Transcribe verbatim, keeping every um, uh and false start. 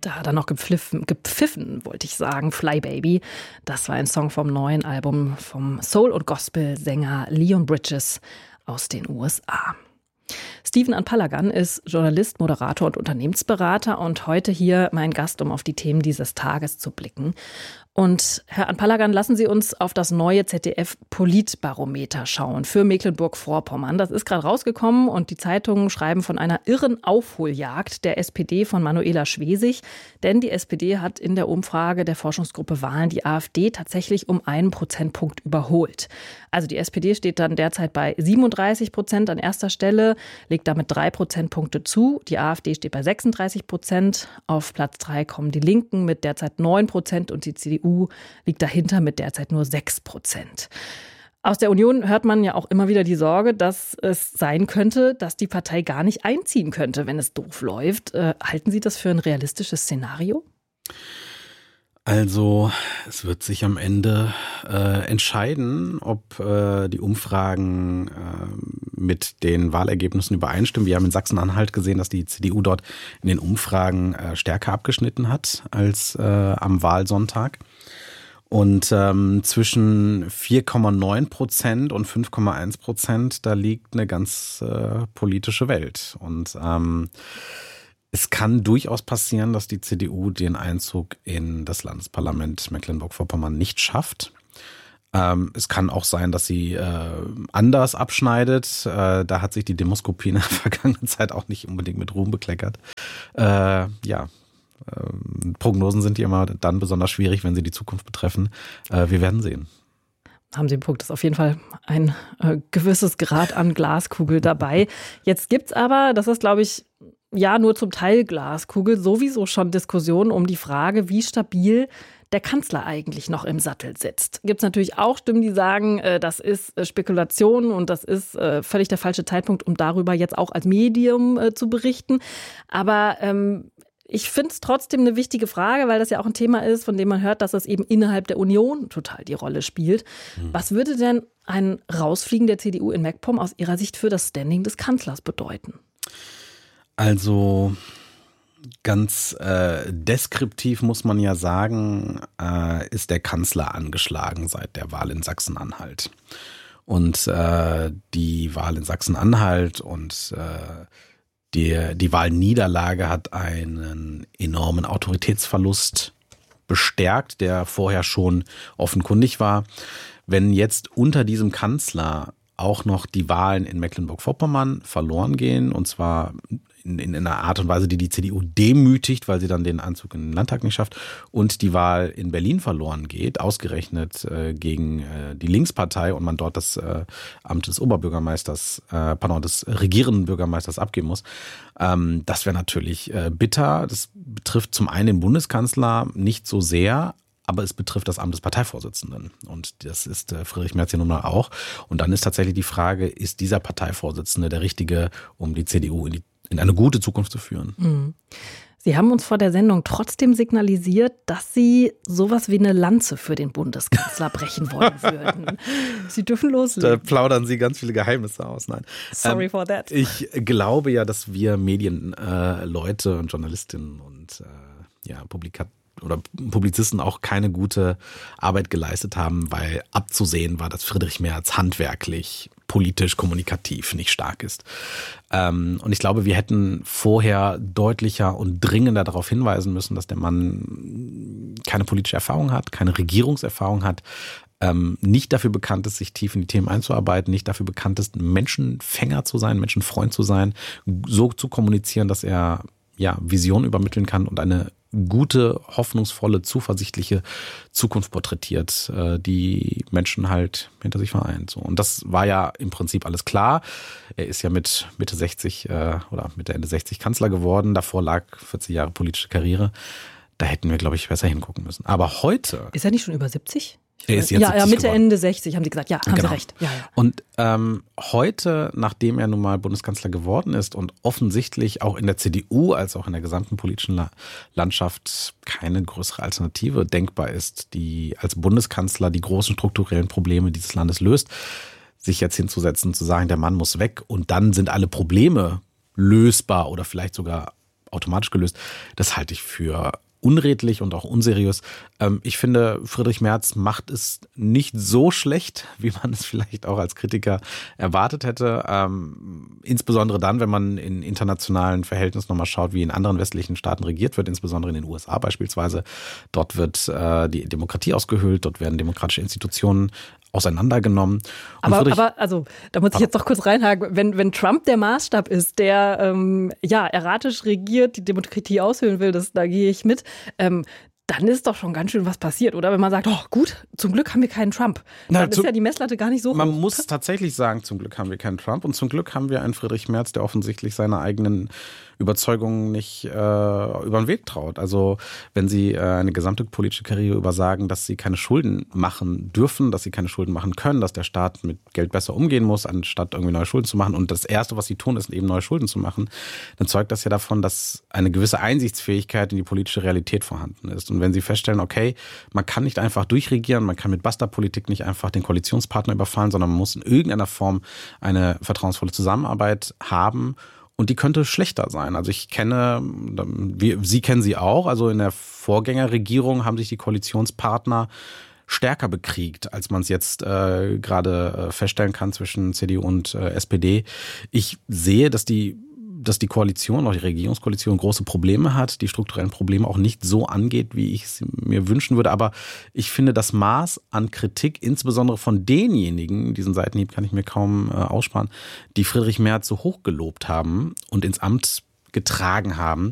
Da hat er noch gepfiffen, gepfiffen, wollte ich sagen, Fly Baby. Das war ein Song vom neuen Album vom Soul- und Gospel-Sänger Leon Bridges aus den U S A. Stephen Anpalagan ist Journalist, Moderator und Unternehmensberater und heute hier mein Gast, um auf die Themen dieses Tages zu blicken. Und Herr Anpalagan, lassen Sie uns auf das neue Z D F-Politbarometer schauen für Mecklenburg-Vorpommern. Das ist gerade rausgekommen und die Zeitungen schreiben von einer irren Aufholjagd der S P D von Manuela Schwesig. Denn die S P D hat in der Umfrage der Forschungsgruppe Wahlen die AfD tatsächlich um einen Prozentpunkt überholt. Also die S P D steht dann derzeit bei siebenunddreißig Prozent an erster Stelle, legt damit drei Prozentpunkte zu. Die AfD steht bei sechsunddreißig Prozent. Auf Platz drei kommen die Linken mit derzeit neun Prozent und die C D U liegt dahinter mit derzeit nur sechs Prozent. Aus der Union hört man ja auch immer wieder die Sorge, dass es sein könnte, dass die Partei gar nicht einziehen könnte, wenn es doof läuft. Äh, halten Sie das für ein realistisches Szenario? Also es wird sich am Ende äh, entscheiden, ob äh, die Umfragen äh, mit den Wahlergebnissen übereinstimmen. Wir haben in Sachsen-Anhalt gesehen, dass die C D U dort in den Umfragen äh, stärker abgeschnitten hat als äh, am Wahlsonntag. Und ähm, zwischen vier Komma neun Prozent und fünf Komma eins Prozent, da liegt eine ganz äh, politische Welt. Und ähm, es kann durchaus passieren, dass die C D U den Einzug in das Landesparlament Mecklenburg-Vorpommern nicht schafft. Ähm, es kann auch sein, dass sie äh, anders abschneidet. Äh, da hat sich die Demoskopie in der vergangenen Zeit auch nicht unbedingt mit Ruhm bekleckert. Äh, ja, äh, Prognosen sind ja immer dann besonders schwierig, wenn sie die Zukunft betreffen. Äh, wir werden sehen. Haben Sie einen Punkt, ist auf jeden Fall ein äh, gewisses Grad an Glaskugel dabei. Jetzt gibt's aber, das ist glaube ich, ja, nur zum Teil Glaskugel, sowieso schon Diskussionen um die Frage, wie stabil der Kanzler eigentlich noch im Sattel sitzt. Gibt es natürlich auch Stimmen, die sagen, äh, das ist äh, Spekulation und das ist äh, völlig der falsche Zeitpunkt, um darüber jetzt auch als Medium äh, zu berichten. Aber ähm, ich finde es trotzdem eine wichtige Frage, weil das ja auch ein Thema ist, von dem man hört, dass es eben innerhalb der Union total die Rolle spielt. Mhm. Was würde denn ein Rausfliegen der C D U in MacPom aus Ihrer Sicht für das Standing des Kanzlers bedeuten? Also ganz äh, deskriptiv muss man ja sagen, äh, ist der Kanzler angeschlagen seit der Wahl in Sachsen-Anhalt. Und äh, die Wahl in Sachsen-Anhalt und äh, die, die Wahlniederlage hat einen enormen Autoritätsverlust bestärkt, der vorher schon offenkundig war. Wenn jetzt unter diesem Kanzler auch noch die Wahlen in Mecklenburg-Vorpommern verloren gehen, und zwar in, in einer Art und Weise, die die C D U demütigt, weil sie dann den Einzug in den Landtag nicht schafft, und die Wahl in Berlin verloren geht, ausgerechnet äh, gegen äh, die Linkspartei, und man dort das äh, Amt des Oberbürgermeisters, äh, pardon, des regierenden Bürgermeisters abgeben muss. Ähm, das wäre natürlich äh, bitter. Das betrifft zum einen den Bundeskanzler nicht so sehr, aber es betrifft das Amt des Parteivorsitzenden. Und das ist äh, Friedrich Merz ja nun mal auch. Und dann ist tatsächlich die Frage, ist dieser Parteivorsitzende der Richtige, um die C D U in, die, in eine gute Zukunft zu führen? Mhm. Sie haben uns vor der Sendung trotzdem signalisiert, dass Sie sowas wie eine Lanze für den Bundeskanzler brechen wollen würden. Sie dürfen loslegen. Da plaudern Sie ganz viele Geheimnisse aus. Nein. Sorry ähm, for that. Ich glaube ja, dass wir Medienleute äh, und Journalistinnen und äh, ja, Publikaten oder Publizisten auch keine gute Arbeit geleistet haben, weil abzusehen war, dass Friedrich Merz handwerklich, politisch, kommunikativ nicht stark ist. Ähm, und ich glaube, wir hätten vorher deutlicher und dringender darauf hinweisen müssen, dass der Mann keine politische Erfahrung hat, keine Regierungserfahrung hat, ähm, nicht dafür bekannt ist, sich tief in die Themen einzuarbeiten, nicht dafür bekannt ist, Menschenfänger zu sein, Menschenfreund zu sein, so zu kommunizieren, dass er ja Vision übermitteln kann und eine gute, hoffnungsvolle, zuversichtliche Zukunft porträtiert, die Menschen halt hinter sich vereint. Und das war ja im Prinzip alles klar. Er ist ja mit Mitte sechzig oder Mitte Ende sechzig Kanzler geworden. Davor lag vierzig Jahre politische Karriere. Da hätten wir, glaube ich, besser hingucken müssen. Aber heute... Ist er nicht schon über siebzig? Er ist jetzt ja, ja, Mitte, geworden. Ende sechzig, haben Sie gesagt. Ja, haben genau. Sie recht. Ja, ja. Und ähm, heute, nachdem er nun mal Bundeskanzler geworden ist und offensichtlich auch in der C D U als auch in der gesamten politischen La- Landschaft keine größere Alternative denkbar ist, die als Bundeskanzler die großen strukturellen Probleme dieses Landes löst, sich jetzt hinzusetzen und zu sagen, der Mann muss weg und dann sind alle Probleme lösbar oder vielleicht sogar automatisch gelöst. Das halte ich für unredlich und auch unseriös. Ähm, ich finde, Friedrich Merz macht es nicht so schlecht, wie man es vielleicht auch als Kritiker erwartet hätte. Ähm, insbesondere dann, wenn man in internationalen Verhältnissen nochmal schaut, wie in anderen westlichen Staaten regiert wird, insbesondere in den U S A beispielsweise. Dort wird äh, die Demokratie ausgehöhlt, dort werden demokratische Institutionen auseinandergenommen. Und aber, aber, also, da muss ich jetzt doch kurz reinhaken, wenn, wenn Trump der Maßstab ist, der, ähm, ja, erratisch regiert, die Demokratie aushöhlen will, das, da gehe ich mit, ähm, dann ist doch schon ganz schön was passiert, oder? Wenn man sagt, oh gut, zum Glück haben wir keinen Trump. Dann Na, zu, ist ja die Messlatte gar nicht so hoch. Man muss tatsächlich sagen, zum Glück haben wir keinen Trump und zum Glück haben wir einen Friedrich Merz, der offensichtlich seine eigenen Überzeugungen nicht äh, über den Weg traut. Also wenn Sie äh, eine gesamte politische Karriere übersagen, dass Sie keine Schulden machen dürfen, dass Sie keine Schulden machen können, dass der Staat mit Geld besser umgehen muss, anstatt irgendwie neue Schulden zu machen und das Erste, was Sie tun, ist eben neue Schulden zu machen, dann zeugt das ja davon, dass eine gewisse Einsichtsfähigkeit in die politische Realität vorhanden ist. Und wenn Sie feststellen, okay, man kann nicht einfach durchregieren, man kann mit Basta-Politik nicht einfach den Koalitionspartner überfallen, sondern man muss in irgendeiner Form eine vertrauensvolle Zusammenarbeit haben. Und die könnte schlechter sein. Also ich kenne, wir, Sie kennen sie auch, also in der Vorgängerregierung haben sich die Koalitionspartner stärker bekriegt, als man es jetzt äh, gerade äh, feststellen kann zwischen C D U und äh, S P D. Ich sehe, dass die dass die Koalition, auch die Regierungskoalition, große Probleme hat, die strukturellen Probleme auch nicht so angeht, wie ich es mir wünschen würde. Aber ich finde, das Maß an Kritik, insbesondere von denjenigen, diesen Seitenhieb kann ich mir kaum äh, aussparen, die Friedrich Merz so hoch gelobt haben und ins Amt getragen haben,